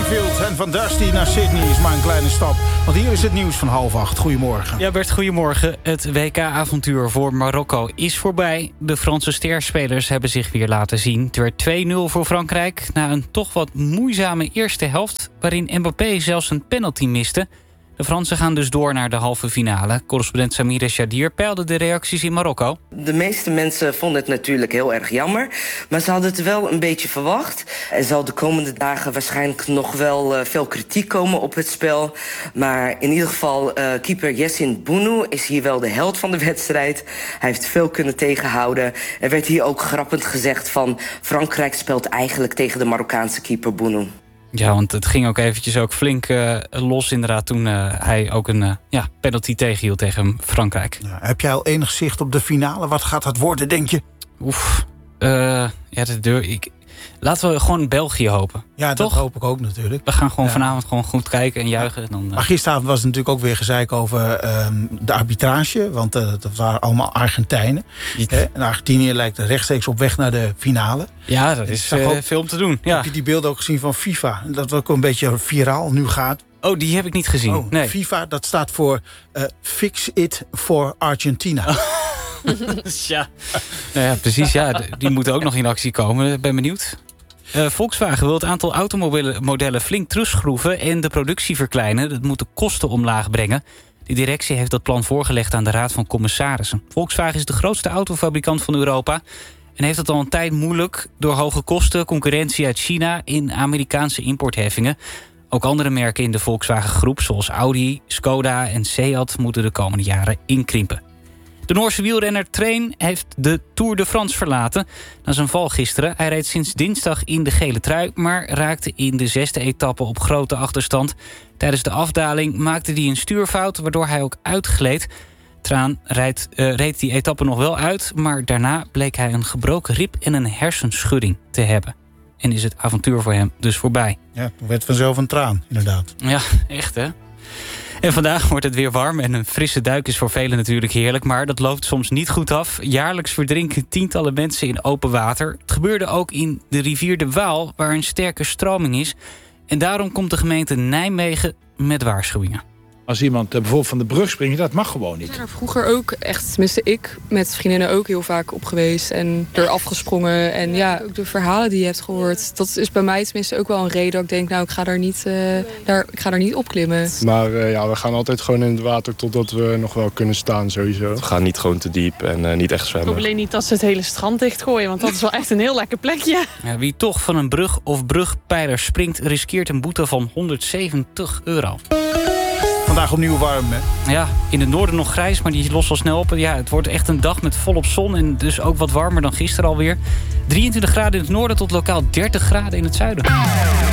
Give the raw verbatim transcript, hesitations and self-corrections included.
Springfield en van Dusty naar Sydney is maar een kleine stap. Want hier is het nieuws van half acht. Goedemorgen. Ja, Bert, goedemorgen. Het W K-avontuur voor Marokko is voorbij. De Franse sterspelers hebben zich weer laten zien. Het werd twee nul voor Frankrijk na een toch wat moeizame eerste helft, waarin Mbappé zelfs een penalty miste. De Fransen gaan dus door naar de halve finale. Correspondent Samira Shadir peilde de reacties in Marokko. De meeste mensen vonden het natuurlijk heel erg jammer, maar ze hadden het wel een beetje verwacht. Er zal de komende dagen waarschijnlijk nog wel uh, veel kritiek komen op het spel. Maar in ieder geval, uh, keeper Yassine Bounou is hier wel de held van de wedstrijd. Hij heeft veel kunnen tegenhouden. Er werd hier ook grappend gezegd van Frankrijk speelt eigenlijk tegen de Marokkaanse keeper Bounou. Ja, want het ging ook eventjes ook flink uh, los inderdaad toen uh, hij ook een uh, ja, penalty tegenhield tegen Frankrijk. Ja, heb jij al enig zicht op de finale? Wat gaat dat worden, denk je? Oef, uh, ja, de deur... Ik... Laten we gewoon België hopen. Ja, toch? Dat hoop ik ook natuurlijk. We gaan gewoon ja. vanavond gewoon goed kijken en juichen. En dan, uh... Maar gisteravond was het natuurlijk ook weer gezeik over uh, de arbitrage. Want uh, dat waren allemaal Argentijnen. Hè? En Argentinië lijkt rechtstreeks op weg naar de finale. Ja, dat is uh, ook veel om te doen. Ja. Heb je die beelden ook gezien van FIFA? Dat ook een beetje viraal nu gaat. Oh, die heb ik niet gezien. Oh, nee. FIFA, dat staat voor uh, Fix It for Argentina. Oh. ja. Nou ja, precies. Ja, die moeten ook nog in actie komen. Ik ben benieuwd. Uh, Volkswagen wil het aantal automodellen flink terugschroeven en de productie verkleinen. Dat moet de kosten omlaag brengen. De directie heeft dat plan voorgelegd aan de Raad van Commissarissen. Volkswagen is de grootste autofabrikant van Europa en heeft het al een tijd moeilijk door hoge kosten, concurrentie uit China en Amerikaanse importheffingen. Ook andere merken in de Volkswagen-groep, zoals Audi, Skoda en Seat, moeten de komende jaren inkrimpen. De Noorse wielrenner Train heeft de Tour de France verlaten na zijn val gisteren. Hij reed sinds dinsdag in de gele trui, maar raakte in de zesde etappe op grote achterstand. Tijdens de afdaling maakte hij een stuurfout, waardoor hij ook uitgleed. Traan reed, uh, reed die etappe nog wel uit, maar daarna bleek hij een gebroken rib en een hersenschudding te hebben. En is het avontuur voor hem dus voorbij. Ja, toen werd vanzelf een traan, inderdaad. Ja, echt hè. En vandaag wordt het weer warm en een frisse duik is voor velen natuurlijk heerlijk, maar dat loopt soms niet goed af. Jaarlijks verdrinken tientallen mensen in open water. Het gebeurde ook in de rivier de Waal, waar een sterke stroming is. En daarom komt de gemeente Nijmegen met waarschuwingen. Als iemand bijvoorbeeld van de brug springt, dat mag gewoon niet. Ik ben er vroeger ook echt, tenminste ik, met vriendinnen ook heel vaak op geweest. En er afgesprongen. En ja, ook de verhalen die je hebt gehoord. Dat is bij mij tenminste ook wel een reden dat ik denk, nou, ik ga daar niet, uh, daar, ik ga daar niet opklimmen. Maar uh, ja, we gaan altijd gewoon in het water totdat we nog wel kunnen staan sowieso. We gaan niet gewoon te diep en uh, niet echt zwemmen. Ik hoop alleen niet dat ze het hele strand dichtgooien, want dat is wel echt een heel lekker plekje. Ja, wie toch van een brug of brugpijler springt, riskeert een boete van honderdzeventig euro. Vandaag opnieuw warm, hè? Ja, in het noorden nog grijs, maar die lost al snel op. Ja, het wordt echt een dag met volop zon en dus ook wat warmer dan gisteren alweer. drieëntwintig graden in het noorden tot lokaal dertig graden in het zuiden.